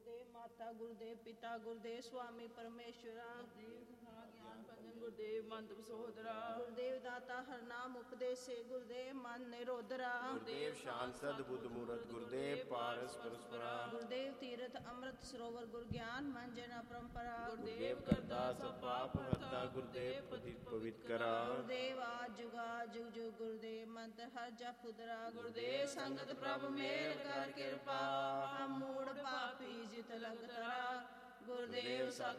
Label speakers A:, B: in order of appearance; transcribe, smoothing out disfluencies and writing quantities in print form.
A: ਗੁਰਦੇਵ ਮਾਤਾ, ਗੁਰਦੇਵ ਪਿਤਾ, ਗੁਰਦੇਵ ਸੁਆਮੀ ਪਰਮੇਸ਼ਵਰਾ,
B: ਗਿਆਨ ਪੰਜਨ ਗੁਰਦੇਵ ਮੰਤ ਸੋਦਰਾ,
A: ਗੁਰਦੇਵ ਦਾਤਾ ਹਰਨਾਮ ਉਪਦੇਸੇ, ਗੁਰਦੇਵ ਮਨ ਨਿਰੋਧਰਾ,
C: ਗੁਰਦੇਵ ਸ਼ਾਂਤ ਸਦ ਬੁੱਧ ਮੂਰਤ, ਗੁਰਦੇਵ ਪਾਰਸ ਪਰਸਪਰਾ,
A: ਗੁਰਦੇਵ ਤੀਰਥ ਅੰਮ੍ਰਿਤ ਸਰੋਵਰ, ਗੁਰ ਗਿਆਨ ਮਨ ਜਨ ਪਰੰਪਰਾ,
C: ਗੁਰਦੇਵ ਕਰਤਾ ਸਭ ਪਾਪ ਹਰਤਾ, ਗੁਰਦੇਵ ਪਤਿਤ ਪਵਿੱਤ ਕਰਾ,
A: ਗੁਰਦੇਵ ਆਦ ਜੁਗਾ ਜੁਗ ਜੁਗ, ਗੁਰਦੇਵ ਮੰਤ ਹਰ ਜਪ ਉਦਰਾ, ਗੁਰਦੇਵ ਸੰਗਤ ਪ੍ਰਭ ਮੇਲ ਕਰ ਕਿਰਪਾ, ਹਮ ਮੂੜ ਪਾਪੀ ਜਿਤ ਲਗ ਤਰਾ, ਗੁਰਦੇਵ ਸਤ